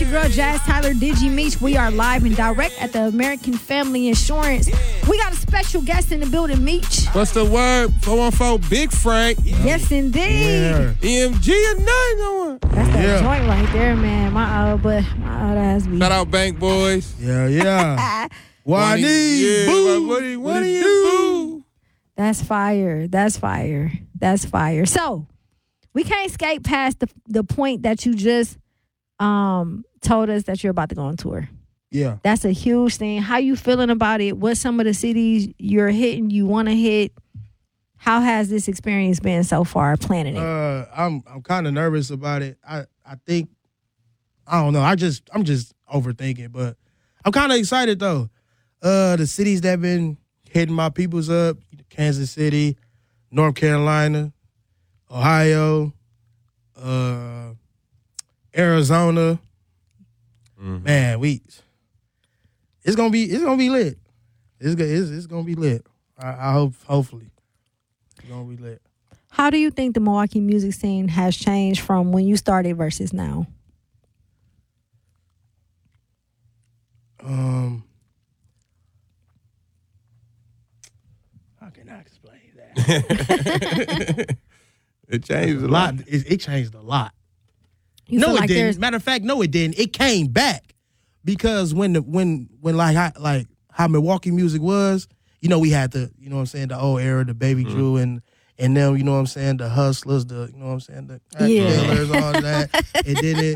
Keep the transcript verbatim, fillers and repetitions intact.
your girl, Jazz Tyler, Digi Meech. We are live and direct at the American Family Insurance. We got a special guest in the building, Meech. What's the word? four one four Big Frank. Yes, indeed. Yeah. E M G and nothing going. That's that yeah. joint right there, man. My old, but my old ass be. Shout out Bank Boys. Yeah, yeah. Why need yeah, boo? What do you, what do you do? That's fire. That's fire. That's fire. So, we can't skate past the the point that you just um told us that you're about to go on tour. Yeah. That's a huge thing. How you feeling about it? What some of the cities you're hitting, you want to hit? How has this experience been so far planning it? Uh, I'm I'm kind of nervous about it. I, I think I don't know. I just I'm just overthinking, but I'm kind of excited though. Uh, the cities that been hitting my peoples up: Kansas City, North Carolina, Ohio, uh, Arizona. Mm-hmm. Man, we it's gonna be it's gonna be lit. It's it's, it's gonna be lit. I, I hope hopefully it's gonna be lit. How do you think the Milwaukee music scene has changed from when you started versus now? Um, how can I explain that? It changed a lot. lot. It, it changed a lot. You no, feel it like there's- didn't. Matter of fact, no, it didn't. It came back because when the when when like how, like how Milwaukee music was, you know, we had the you know what I'm saying the old era, the Baby Mm-hmm. Drew and and them, you know what I'm saying, the Hustlers, the you know what I'm saying, the Yeah. Killers, all that. And then it